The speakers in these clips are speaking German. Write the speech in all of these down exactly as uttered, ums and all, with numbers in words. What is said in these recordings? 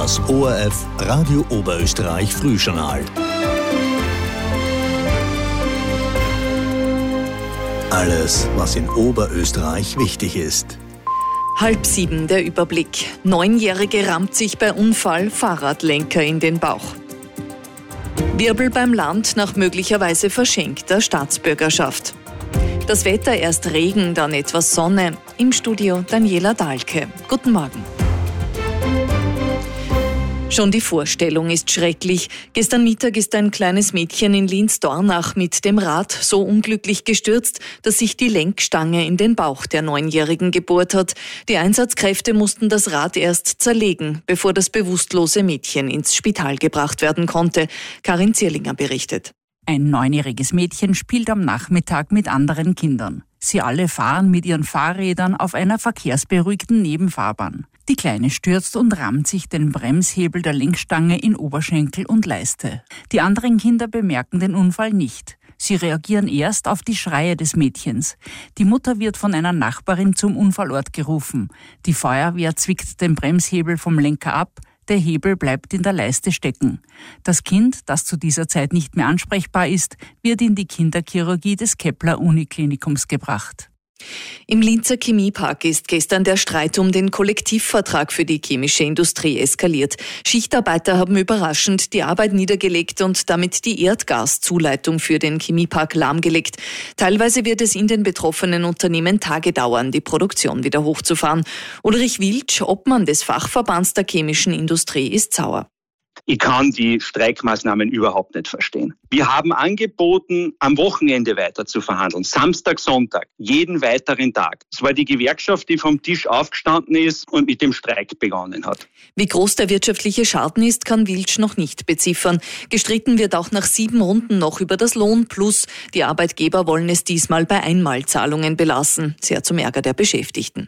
Das O R F Radio Oberösterreich Frühjournal. Alles, was in Oberösterreich wichtig ist. Halb sieben der Überblick. Neunjährige rammt sich bei Unfall Fahrradlenker in den Bauch. Wirbel beim Land nach möglicherweise verschenkter Staatsbürgerschaft. Das Wetter, erst Regen, dann etwas Sonne. Im Studio Daniela Dahlke. Guten Morgen. Schon die Vorstellung ist schrecklich. Gestern Mittag ist ein kleines Mädchen in Linz-Dornach mit dem Rad so unglücklich gestürzt, dass sich die Lenkstange in den Bauch der Neunjährigen gebohrt hat. Die Einsatzkräfte mussten das Rad erst zerlegen, bevor das bewusstlose Mädchen ins Spital gebracht werden konnte. Karin Zierlinger berichtet. Ein neunjähriges Mädchen spielt am Nachmittag mit anderen Kindern. Sie alle fahren mit ihren Fahrrädern auf einer verkehrsberuhigten Nebenfahrbahn. Die Kleine stürzt und rammt sich den Bremshebel der Lenkstange in Oberschenkel und Leiste. Die anderen Kinder bemerken den Unfall nicht. Sie reagieren erst auf die Schreie des Mädchens. Die Mutter wird von einer Nachbarin zum Unfallort gerufen. Die Feuerwehr zwickt den Bremshebel vom Lenker ab. Der Hebel bleibt in der Leiste stecken. Das Kind, das zu dieser Zeit nicht mehr ansprechbar ist, wird in die Kinderchirurgie des Kepler-Uniklinikums gebracht. Im Linzer Chemiepark ist gestern der Streit um den Kollektivvertrag für die chemische Industrie eskaliert. Schichtarbeiter haben überraschend die Arbeit niedergelegt und damit die Erdgaszuleitung für den Chemiepark lahmgelegt. Teilweise wird es in den betroffenen Unternehmen Tage dauern, die Produktion wieder hochzufahren. Ulrich Wiltsch, Obmann des Fachverbands der chemischen Industrie, ist sauer. Ich kann die Streikmaßnahmen überhaupt nicht verstehen. Wir haben angeboten, am Wochenende weiter zu verhandeln. Samstag, Sonntag, jeden weiteren Tag. Es war die Gewerkschaft, die vom Tisch aufgestanden ist und mit dem Streik begonnen hat. Wie groß der wirtschaftliche Schaden ist, kann Wiltsch noch nicht beziffern. Gestritten wird auch nach sieben Runden noch über das Lohnplus. Die Arbeitgeber wollen es diesmal bei Einmalzahlungen belassen. Sehr zum Ärger der Beschäftigten.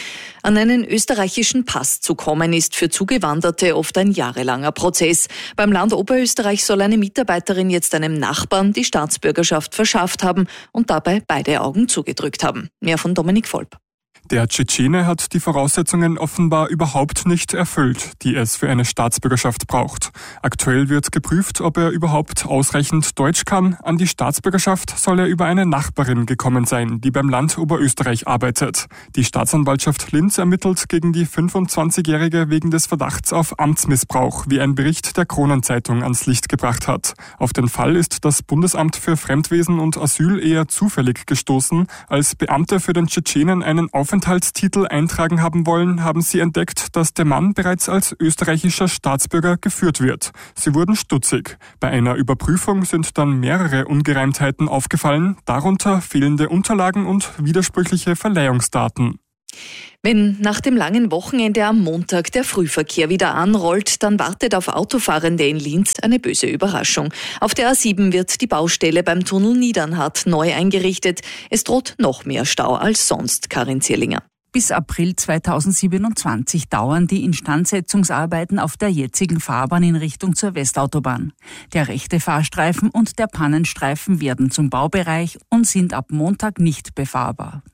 An einen österreichischen Pass zu kommen, ist für Zugewanderte oft ein jahrelanger Prozess. Beim Land Oberösterreich soll eine Mitarbeiterin jetzt einem Nachbarn die Staatsbürgerschaft verschafft haben und dabei beide Augen zugedrückt haben. Mehr von Dominik Volp. Der Tschetschene hat die Voraussetzungen offenbar überhaupt nicht erfüllt, die es für eine Staatsbürgerschaft braucht. Aktuell wird geprüft, ob er überhaupt ausreichend Deutsch kann. An die Staatsbürgerschaft soll er über eine Nachbarin gekommen sein, die beim Land Oberösterreich arbeitet. Die Staatsanwaltschaft Linz ermittelt gegen die fünfundzwanzigjährige wegen des Verdachts auf Amtsmissbrauch, wie ein Bericht der Kronenzeitung ans Licht gebracht hat. Auf den Fall ist das Bundesamt für Fremdwesen und Asyl eher zufällig gestoßen. Als Beamte für den Tschetschenen einen Aufenthalt Aufenthaltstitel eintragen haben wollen, haben sie entdeckt, dass der Mann bereits als österreichischer Staatsbürger geführt wird. Sie wurden stutzig. Bei einer Überprüfung sind dann mehrere Ungereimtheiten aufgefallen, darunter fehlende Unterlagen und widersprüchliche Verleihungsdaten. Wenn nach dem langen Wochenende am Montag der Frühverkehr wieder anrollt, dann wartet auf Autofahrende in Linz eine böse Überraschung. Auf der A sieben wird die Baustelle beim Tunnel Niedernhardt neu eingerichtet. Es droht noch mehr Stau als sonst, Karin Zierlinger. Bis April zweitausendsiebenundzwanzig dauern die Instandsetzungsarbeiten auf der jetzigen Fahrbahn in Richtung zur Westautobahn. Der rechte Fahrstreifen und der Pannenstreifen werden zum Baubereich und sind ab Montag nicht befahrbar.